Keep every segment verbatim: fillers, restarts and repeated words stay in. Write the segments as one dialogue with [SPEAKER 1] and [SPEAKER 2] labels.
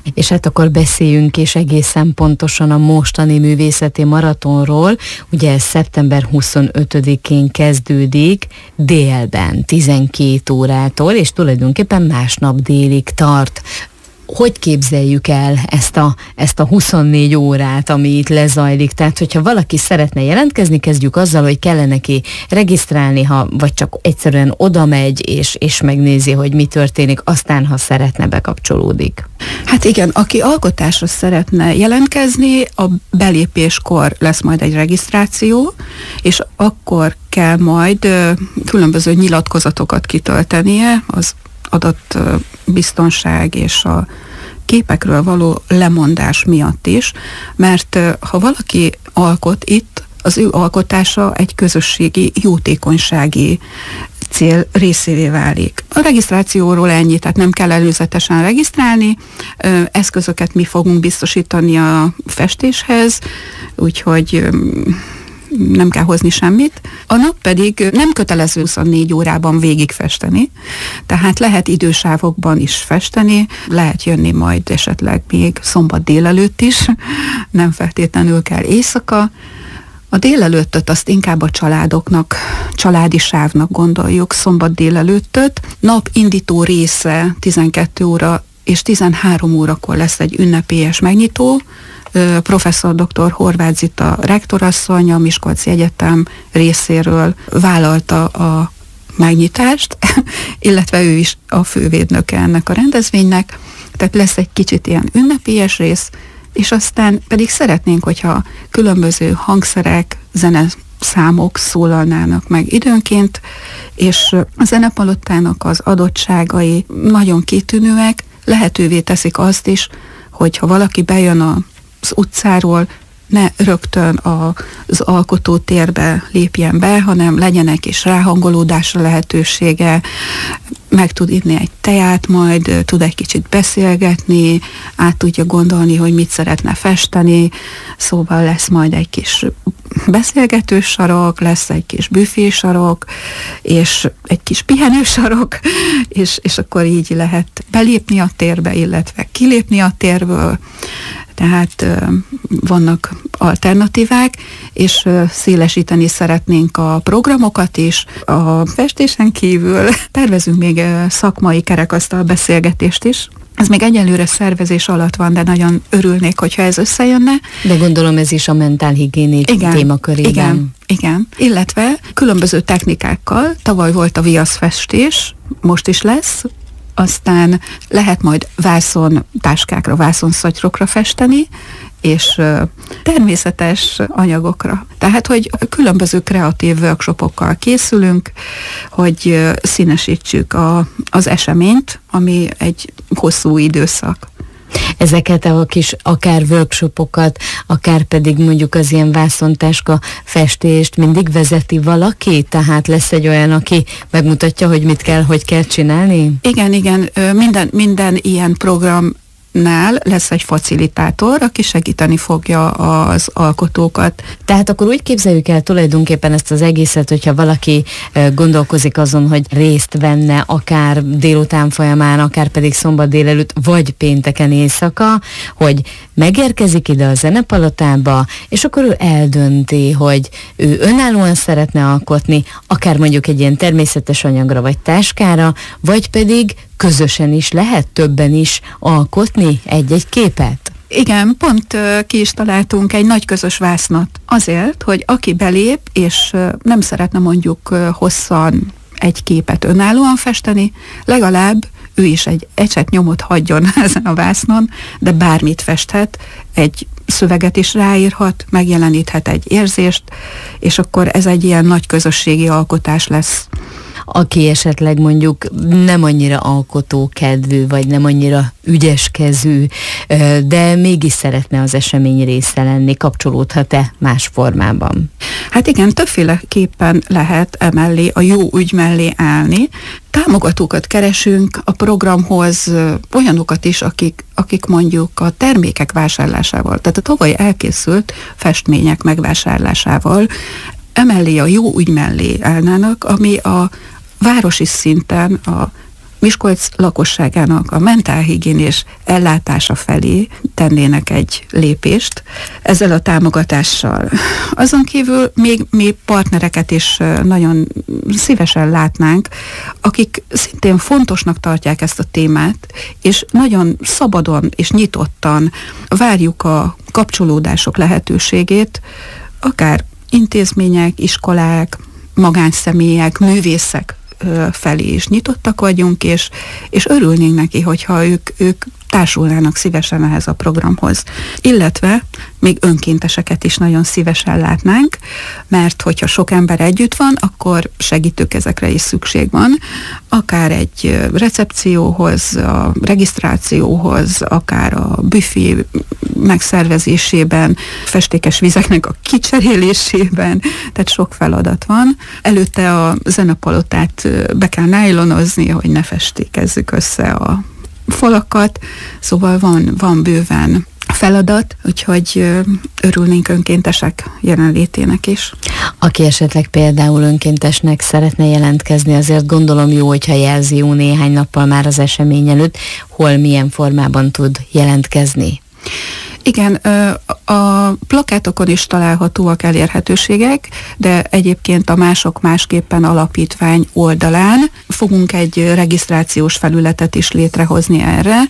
[SPEAKER 1] És hát akkor beszéljünk és egészen pontosan a mostani művészeti maratonról. Ugye ez szeptember huszonötödikén kezdődik délben, tizenkét órától, és tulajdonképpen másnap délig tart. Hogy képzeljük el ezt a, ezt a huszonnégy órát, ami itt lezajlik? Tehát, hogyha valaki szeretne jelentkezni, kezdjük azzal, hogy kell neki regisztrálni, ha, vagy csak egyszerűen oda megy, és, és megnézi, hogy mi történik, aztán, ha szeretne, bekapcsolódik.
[SPEAKER 2] Hát igen, aki alkotásra szeretne jelentkezni, a belépéskor lesz majd egy regisztráció, és akkor kell majd ö, különböző nyilatkozatokat kitöltenie, az adatbiztonság és a képekről való lemondás miatt is, mert ha valaki alkot itt, az ő alkotása egy közösségi jótékonysági cél részévé válik. A regisztrációról ennyi, tehát nem kell előzetesen regisztrálni, eszközöket mi fogunk biztosítani a festéshez, úgyhogy nem kell hozni semmit. A nap pedig nem kötelező huszonnégy órában végig festeni, tehát lehet idősávokban is festeni, lehet jönni majd esetleg még szombat délelőtt is, nem feltétlenül kell éjszaka. A délelőttöt azt inkább a családoknak, családi sávnak gondoljuk, szombat délelőttöt. Nap indító része tizenkét óra és tizenhárom órakor lesz egy ünnepélyes megnyitó. Professzor dr. Horváth Zita rektorasszony a Miskolci Egyetem részéről vállalta a megnyitást, illetve ő is a fővédnöke ennek a rendezvénynek, tehát lesz egy kicsit ilyen ünnepélyes rész, és aztán pedig szeretnénk, hogyha különböző hangszerek, zeneszámok szólalnának meg időnként, és a zenepalottának az adottságai nagyon kitűnőek, lehetővé teszik azt is, hogyha valaki bejön a az utcáról, ne rögtön a, az alkotótérbe lépjen be, hanem legyenek is ráhangolódásra lehetősége, meg tud inni egy teját, majd tud egy kicsit beszélgetni, át tudja gondolni, hogy mit szeretne festeni, szóval lesz majd egy kis beszélgetős sarok, lesz egy kis büfésarok, és egy kis pihenősarok, és, és akkor így lehet belépni a térbe, illetve kilépni a térből. Tehát vannak alternatívák, és szélesíteni szeretnénk a programokat is. A festésen kívül tervezünk még szakmai kerekasztal beszélgetést is. Ez még egyelőre szervezés alatt van, de nagyon örülnék, hogyha ez összejönne.
[SPEAKER 1] De gondolom ez is a mentálhigiéni témakörében.
[SPEAKER 2] Igen, igen. Illetve különböző technikákkal. Tavaly volt a viaszfestés, most is lesz. Aztán lehet majd vászon táskákra, vászonszatyrokra festeni, és természetes anyagokra. Tehát, hogy különböző kreatív workshopokkal készülünk, hogy színesítsük a, az eseményt, ami egy hosszú időszak.
[SPEAKER 1] Ezeket a kis akár workshopokat, akár pedig mondjuk az ilyen vászontáska festést mindig vezeti valaki? Tehát lesz egy olyan, aki megmutatja, hogy mit kell, hogy kell csinálni?
[SPEAKER 2] Igen, igen. Minden, minden ilyen program nál lesz egy facilitátor, aki segíteni fogja az alkotókat.
[SPEAKER 1] Tehát akkor úgy képzeljük el tulajdonképpen ezt az egészet, hogyha valaki gondolkozik azon, hogy részt venne akár délután folyamán, akár pedig szombat délelőtt, vagy pénteken éjszaka, hogy megérkezik ide a zenepalotába, és akkor ő eldönti, hogy ő önállóan szeretne alkotni, akár mondjuk egy ilyen természetes anyagra, vagy táskára, vagy pedig közösen is lehet, többen is alkotni egy-egy képet?
[SPEAKER 2] Igen, pont uh, ki is találtunk egy nagy közös vásznat. Azért, hogy aki belép, és uh, nem szeretne mondjuk uh, hosszan egy képet önállóan festeni, legalább ő is egy ecsetnyomot hagyjon ezen a vásznon, de bármit festhet, egy szöveget is ráírhat, megjeleníthet egy érzést, és akkor ez egy ilyen nagy közösségi alkotás lesz.
[SPEAKER 1] Aki esetleg mondjuk nem annyira alkotókedvű, vagy nem annyira ügyeskezű, de mégis szeretne az esemény része lenni, kapcsolódhat-e más formában?
[SPEAKER 2] Hát igen, többféleképpen lehet emellé, a jó ügy mellé állni. Támogatókat keresünk a programhoz, olyanokat is, akik, akik mondjuk a termékek vásárlásával, tehát a tavaly elkészült festmények megvásárlásával emellé a jó ügy mellé állnának, ami a városi szinten a Miskolc lakosságának a mentálhigiénés ellátása felé tennének egy lépést ezzel a támogatással. Azon kívül még mi partnereket is nagyon szívesen látnánk, akik szintén fontosnak tartják ezt a témát, és nagyon szabadon és nyitottan várjuk a kapcsolódások lehetőségét, akár intézmények, iskolák, magánszemélyek, művészek felé is nyitottak vagyunk, és, és örülnénk neki, hogyha ők, ők társulnának szívesen ehhez a programhoz. Illetve még önkénteseket is nagyon szívesen látnánk, mert hogyha sok ember együtt van, akkor segítőkezekre is szükség van, akár egy recepcióhoz, a regisztrációhoz, akár a büfé megszervezésében, festékes vizeknek a kicserélésében, tehát sok feladat van. Előtte a zenepalotát be kell nájlonozni, hogy ne festékezzük össze a falakat, szóval van, van bőven feladat, úgyhogy örülnénk önkéntesek jelenlétének is.
[SPEAKER 1] Aki esetleg például önkéntesnek szeretne jelentkezni, azért gondolom jó, hogyha jelzi jó néhány nappal már az esemény előtt, hol milyen formában tud jelentkezni.
[SPEAKER 2] Igen, a plakátokon is találhatóak elérhetőségek, de egyébként a Mások Másképpen Alapítvány oldalán fogunk egy regisztrációs felületet is létrehozni erre,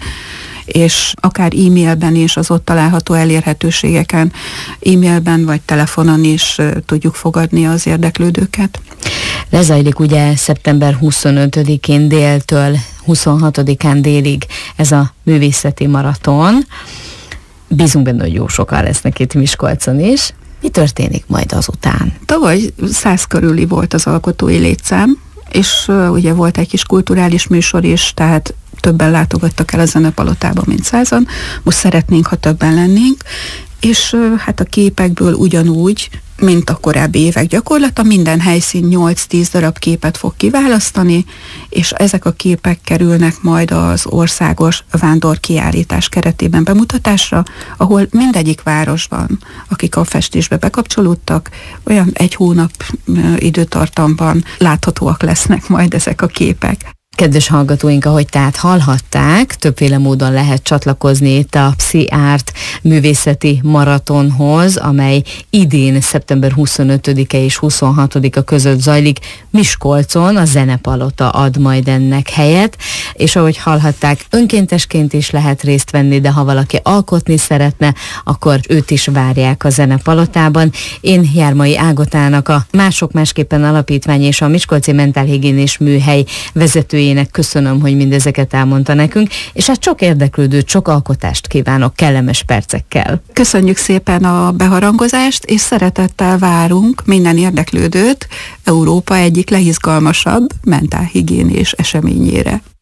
[SPEAKER 2] és akár e-mailben is az ott található elérhetőségeken, e-mailben vagy telefonon is tudjuk fogadni az érdeklődőket.
[SPEAKER 1] Lezajlik ugye szeptember huszonötödikén déltől huszonhatodikán délig ez a művészeti maraton. Bízunk benne, hogy jó sokan lesznek itt Miskolcon is. Mi történik majd azután?
[SPEAKER 2] Tavaly száz körüli volt az alkotói létszám, és uh, ugye volt egy kis kulturális műsor is, tehát többen látogattak el a zenepalotába, mint százan. Most szeretnénk, ha többen lennénk, és uh, hát a képekből ugyanúgy, mint a korábbi évek gyakorlata, minden helyszín nyolc-tíz darab képet fog kiválasztani, és ezek a képek kerülnek majd az országos vándorkiállítás keretében bemutatásra, ahol mindegyik városban, akik a festésbe bekapcsolódtak, olyan egy hónap időtartamban láthatóak lesznek majd ezek a képek.
[SPEAKER 1] Kedves hallgatóink, ahogy tehát hallhatták, többféle módon lehet csatlakozni itt a Psi Art művészeti maratonhoz, amely idén szeptember huszonötödike és huszonhatodika között zajlik Miskolcon, a Zenepalota ad majd ennek helyet, és ahogy hallhatták, önkéntesként is lehet részt venni, de ha valaki alkotni szeretne, akkor őt is várják a Zenepalotában. Én Jármai Ágotának, a Mások Másképpen Alapítvány és a Miskolci Mentálhigiénés Műhely vezetőjének köszönöm, hogy mindezeket elmondta nekünk, és hát sok érdeklődőt, sok alkotást kívánok kellemes percekkel.
[SPEAKER 2] Köszönjük szépen a beharangozást, és szeretettel várunk minden érdeklődőt Európa egyik legizgalmasabb mentálhigiénés eseményére.